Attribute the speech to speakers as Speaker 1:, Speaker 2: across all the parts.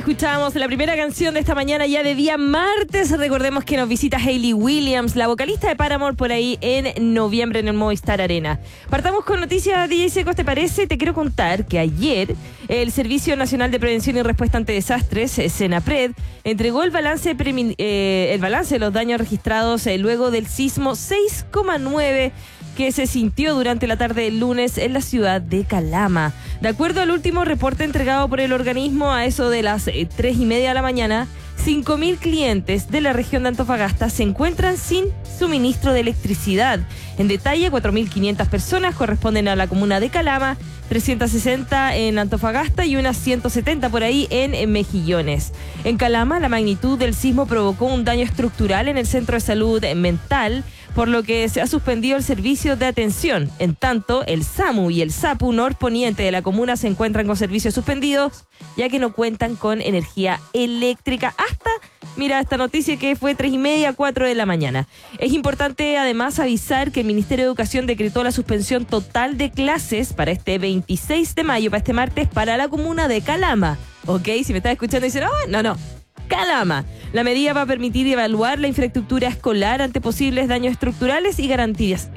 Speaker 1: escuchábamos la primera canción de esta mañana ya de día martes. Recordemos que nos visita Hayley Williams, la vocalista de Paramore, por ahí en noviembre en el Movistar Arena. Partamos con noticias, DJ Secos, ¿te parece? Te quiero contar que ayer el Servicio Nacional de Prevención y Respuesta ante Desastres, SENAPRED, entregó el balance de los daños registrados luego del sismo 6,9 que se sintió durante la tarde del lunes en la ciudad de Calama. De acuerdo al último reporte entregado por el organismo a eso de las 3:30 de la mañana, 5.000 clientes de la región de Antofagasta se encuentran sin suministro de electricidad. En detalle, 4.500 personas corresponden a la comuna de Calama, 360 en Antofagasta y unas 170 por ahí en Mejillones. En Calama, la magnitud del sismo provocó un daño estructural en el centro de salud mental, por lo que se ha suspendido el servicio de atención. En tanto, el SAMU y el SAPU norponiente de la comuna se encuentran con servicios suspendidos, ya que no cuentan con energía eléctrica hasta, mira, esta noticia que fue 3:30, 4 de la mañana. Es importante además avisar que el Ministerio de Educación decretó la suspensión total de clases para este 26 de mayo, para este martes, para la comuna de Calama. ¿Ok? Si me estás escuchando y dicen, no. Calama. La medida va a permitir evaluar la infraestructura escolar ante posibles daños estructurales y garantizar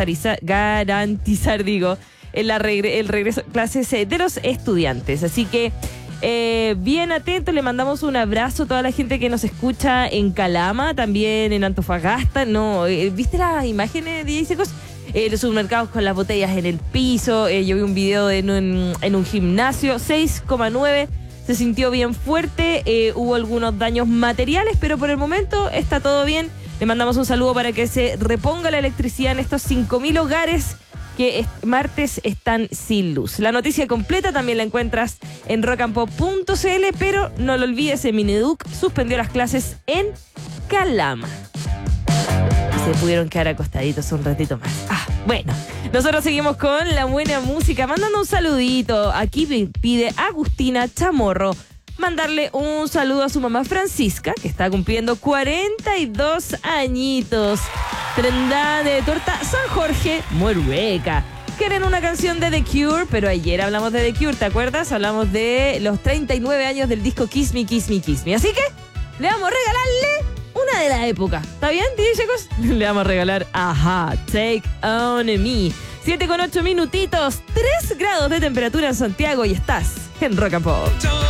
Speaker 1: el regreso a clases de los estudiantes. Así que bien atentos, le mandamos un abrazo a toda la gente que nos escucha en Calama, también en Antofagasta. ¿Viste las imágenes, DJ Secos? Los supermercados con las botellas en el piso. Yo vi un video en un gimnasio, 6,9. Se sintió bien fuerte, hubo algunos daños materiales, pero por el momento está todo bien. Le mandamos un saludo para que se reponga la electricidad en estos 5.000 hogares que martes están sin luz. La noticia completa también la encuentras en rockandpop.cl, pero no lo olvides, el Mineduc suspendió las clases en Calama. Y se pudieron quedar acostaditos un ratito más. Bueno, nosotros seguimos con la buena música, mandando un saludito. Aquí me pide Agustina Chamorro mandarle un saludo a su mamá Francisca, que está cumpliendo 42 añitos. Prenda de torta San Jorge, muy rica. Quieren una canción de The Cure, pero ayer hablamos de The Cure, ¿te acuerdas? Hablamos de los 39 años del disco Kiss Me, Kiss Me, Kiss Me. Así que le vamos a regalarle una de la época. ¿Está bien, DJ Secos? Le vamos a regalar Take On Me. 7:08 minutitos, 3 grados de temperatura en Santiago y estás en Rock and Pop.